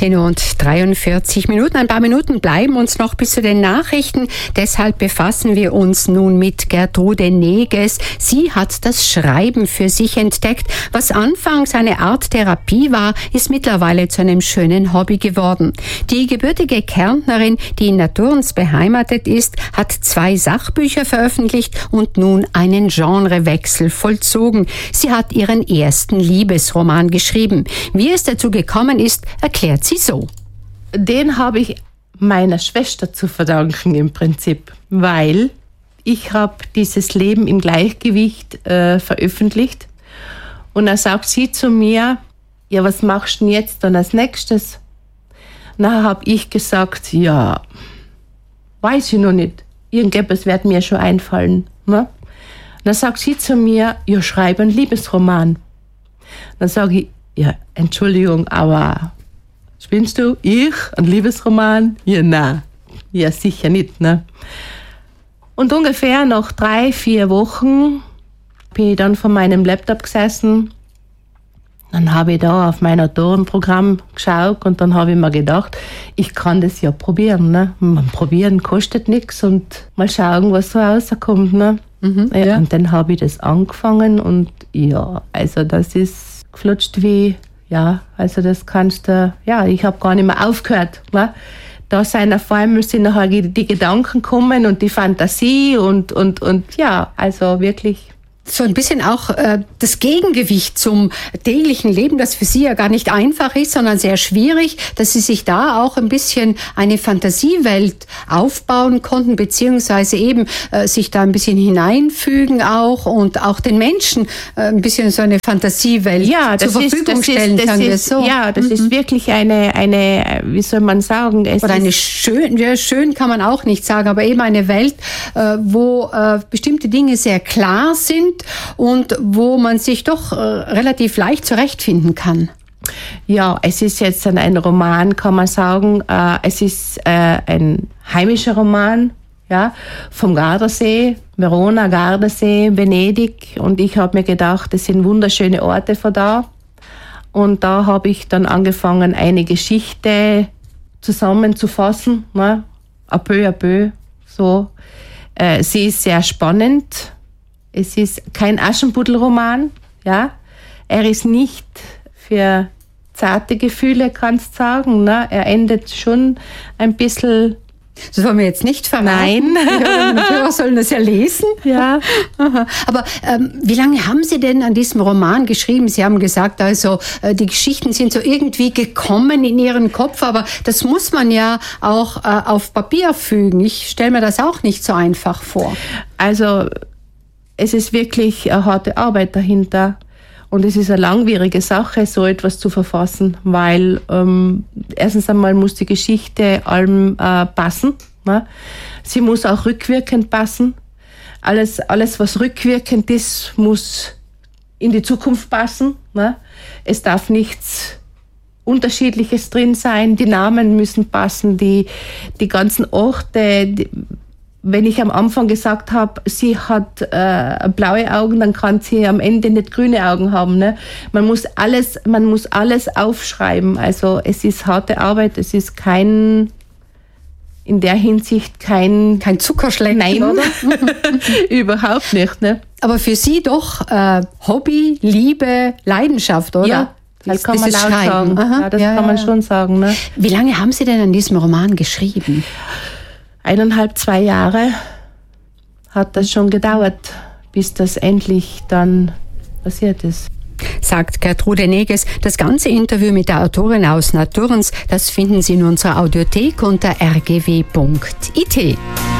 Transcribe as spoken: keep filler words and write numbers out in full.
zehn Uhr und dreiundvierzig Minuten. Ein paar Minuten bleiben uns noch bis zu den Nachrichten. Deshalb befassen wir uns nun mit Gertrude Neges. Sie hat das Schreiben für sich entdeckt. Was anfangs eine Art Therapie war, ist mittlerweile zu einem schönen Hobby geworden. Die gebürtige Kärntnerin, die in Naturns beheimatet ist, hat zwei Sachbücher veröffentlicht und nun einen Genrewechsel vollzogen. Sie hat ihren ersten Liebesroman geschrieben. Wie es dazu gekommen ist, erklärt sie so. Den habe ich meiner Schwester zu verdanken im Prinzip, weil ich habe dieses Leben im Gleichgewicht äh, veröffentlicht und dann sagt sie zu mir, ja, was machst du denn jetzt dann als nächstes? Na, habe ich gesagt, ja, weiß ich noch nicht, irgendetwas wird mir schon einfallen. Ne? Dann sagt sie zu mir, ja, schreib einen Liebesroman. Dann sage ich, ja, Entschuldigung, aber spinnst du? Ich? Ein Liebesroman? Ja, nein. Ja, sicher nicht, ne? Und ungefähr nach drei, vier Wochen bin ich dann von meinem Laptop gesessen. Dann habe ich da auf mein Autorenprogramm geschaut und dann habe ich mir gedacht, ich kann das ja probieren, ne? Man probieren kostet nichts und mal schauen, was so rauskommt, ne? Mhm, ja. Ja. Und dann habe ich das angefangen und ja, also das ist geflutscht wie, ja, also das kannst du, ja, ich habe gar nicht mehr aufgehört. Ne? Da sind auf einmal sind nachher die Gedanken kommen und die Fantasie und, und, und ja, also wirklich. So ein bisschen auch äh, das Gegengewicht zum täglichen Leben, das für Sie ja gar nicht einfach ist, sondern sehr schwierig, dass Sie sich da auch ein bisschen eine Fantasiewelt aufbauen konnten, beziehungsweise eben äh, sich da ein bisschen hineinfügen auch und auch den Menschen äh, ein bisschen so eine Fantasiewelt ja, zur Verfügung ist, stellen, ist, sagen wir ist, so. Ja, das mhm. ist wirklich eine, eine, wie soll man sagen? Es Oder eine schön, ja, schön kann man auch nicht sagen, aber eben eine Welt, äh, wo äh, bestimmte Dinge sehr klar sind, und wo man sich doch äh, relativ leicht zurechtfinden kann. Ja, es ist jetzt ein, ein Roman, kann man sagen. Äh, es ist äh, ein heimischer Roman, ja, vom Gardasee, Verona, Gardasee, Venedig. Und ich habe mir gedacht, das sind wunderschöne Orte von da. Und da habe ich dann angefangen, eine Geschichte zusammenzufassen, ne? À peu à peu, so. Äh, sie ist sehr spannend. Es ist kein Aschenputtel-Roman, ja. Er ist nicht für zarte Gefühle, kannst du sagen, ne? Er endet schon ein bisschen. Das wollen wir jetzt nicht verraten. Nein. Die Hörer sollen das ja lesen. Ja. Aber ähm, wie lange haben Sie denn an diesem Roman geschrieben? Sie haben gesagt, also äh, die Geschichten sind so irgendwie gekommen in Ihren Kopf, aber das muss man ja auch äh, auf Papier fügen. Ich stelle mir das auch nicht so einfach vor. Also es ist wirklich eine harte Arbeit dahinter und es ist eine langwierige Sache, so etwas zu verfassen, weil ähm, erstens einmal muss die Geschichte allem äh, passen. Ne? Sie muss auch rückwirkend passen. Alles, alles, was rückwirkend ist, muss in die Zukunft passen. Ne? Es darf nichts Unterschiedliches drin sein. Die Namen müssen passen, die, die ganzen Orte. Die, wenn ich am Anfang gesagt habe, sie hat äh, blaue Augen, dann kann sie am Ende nicht grüne Augen haben. Ne? Man muss alles, man muss alles aufschreiben. Also es ist harte Arbeit. Es ist kein, in der Hinsicht kein kein Zuckerschlecken, nein, oder? Überhaupt nicht. Ne? Aber für Sie doch äh, Hobby, Liebe, Leidenschaft, oder? Ja, das kann man laut Schreiben. sagen. Aha, ja, das ja, kann man ja. schon sagen. Ne? Wie lange haben Sie denn an diesem Roman geschrieben? Eineinhalb, zwei Jahre hat das schon gedauert, bis das endlich dann passiert ist. Sagt Gertrude Neges. Das ganze Interview mit der Autorin aus Naturns, das finden Sie in unserer Audiothek unter r g w punkt i t.